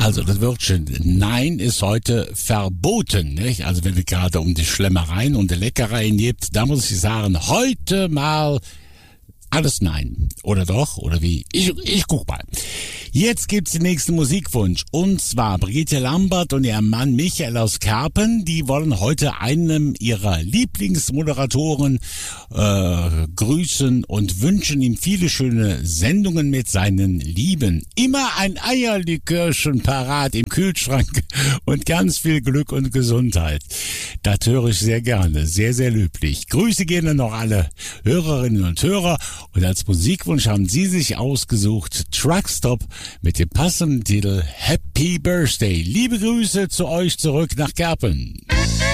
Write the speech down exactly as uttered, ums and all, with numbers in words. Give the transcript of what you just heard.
Also das Wörtchen Nein ist heute verboten, nicht? Also wenn es gerade um die Schlemmereien und die Leckereien geht, da muss ich sagen, heute mal alles Nein. Oder doch? Oder wie? Ich, ich guck mal. Jetzt gibt's den nächsten Musikwunsch. Und zwar Brigitte Lambert und ihr Mann Michael aus Kerpen. Die wollen heute einem ihrer Lieblingsmoderatoren äh, grüßen und wünschen ihm viele schöne Sendungen mit seinen Lieben. Immer ein Eierlikörchen parat im Kühlschrank und ganz viel Glück und Gesundheit. Das höre ich sehr gerne. Sehr, sehr löblich. Grüße gehen dann noch alle Hörerinnen und Hörer. Und als Musikwunsch haben sie sich ausgesucht Truckstop mit dem passenden Titel Happy Birthday. Liebe Grüße zu euch zurück nach Kerpen.